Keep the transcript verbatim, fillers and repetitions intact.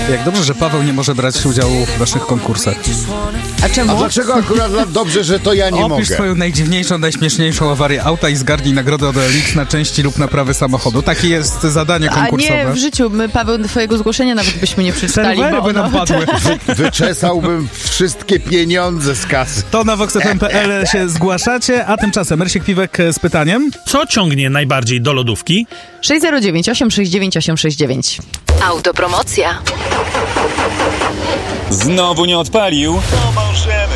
Jak dobrze, że Paweł nie może brać udziału w naszych konkursach. A czemu? A dlaczego akurat dobrze, że to ja nie Opisz mogę? Opisz swoją najdziwniejszą, najśmieszniejszą awarię auta i zgarnij nagrodę od O L X na części lub naprawy samochodu. Takie jest zadanie konkursowe. A nie, w życiu. My, Paweł, twojego zgłoszenia nawet byśmy nie przeczytali. Serwery by nam padły. Wy, wyczesałbym wszystkie pieniądze z kasy. To na vox f m kropka p l się zgłaszacie, a tymczasem Rysiek Piwek z pytaniem. Co ciągnie najbardziej do lodówki? sześć zero dziewięć osiem sześć dziewięć osiem sześć dziewięć. Autopromocja. Znowu nie odpalił? To może